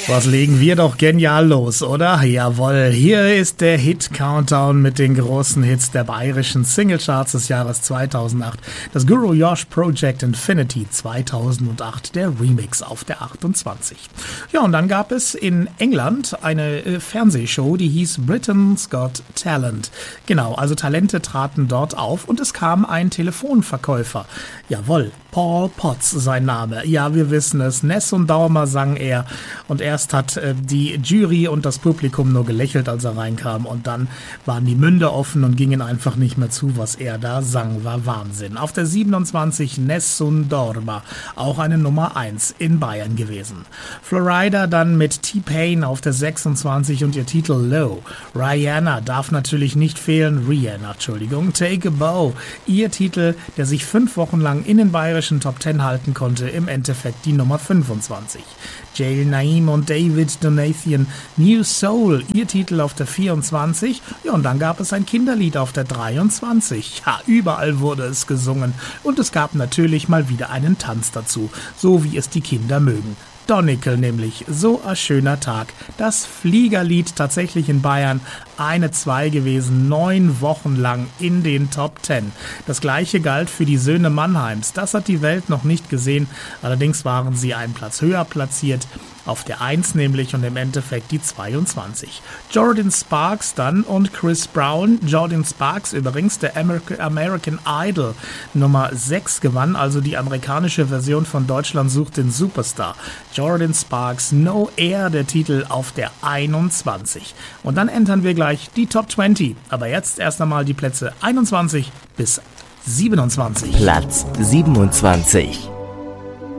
Was legen wir doch genial los, oder? Jawohl, hier ist der Hit-Countdown mit den großen Hits der bayerischen Singlecharts des Jahres 2008. Das Guru Josh Project Infinity 2008, der Remix auf der 28. Ja, und dann gab es in England eine Fernsehshow, die hieß Britain's Got Talent. Genau, also Talente traten dort auf und es kam ein Telefonverkäufer. Jawohl, Paul Potts sein Name. Ja, wir wissen es, Ness und Daumer sang er und erst hat die Jury und das Publikum nur gelächelt, als er reinkam und dann waren die Münder offen und gingen einfach nicht mehr zu, was er da sang. War Wahnsinn. Auf der 27 Nessun Dorma, auch eine Nummer 1 in Bayern gewesen. Florida dann mit T-Pain auf der 26 und ihr Titel Low. Rihanna darf natürlich nicht fehlen, Take a Bow, ihr Titel, der sich 5 Wochen lang in den bayerischen Top 10 halten konnte, im Endeffekt die Nummer 25. Jail Naim und David Donathan, New Soul, ihr Titel auf der 24. Ja, und dann gab es ein Kinderlied auf der 23. Ja, überall wurde es gesungen. Und es gab natürlich mal wieder einen Tanz dazu, so wie es die Kinder mögen. Donegal nämlich, so ein schöner Tag. Das Fliegerlied tatsächlich in Bayern, eine 2 gewesen, 9 Wochen lang in den Top 10. Das gleiche galt für die Söhne Mannheims. Das hat die Welt noch nicht gesehen, allerdings waren sie einen Platz höher platziert. Auf der 1 nämlich und im Endeffekt die 22. Jordan Sparks dann und Chris Brown. Jordan Sparks übrigens, der American Idol Nummer 6 gewann, also die amerikanische Version von Deutschland sucht den Superstar. Jordan Sparks, No Air, der Titel auf der 21. Und dann entern wir gleich die Top 20. Aber jetzt erst einmal die Plätze 21 bis 27. Platz 27.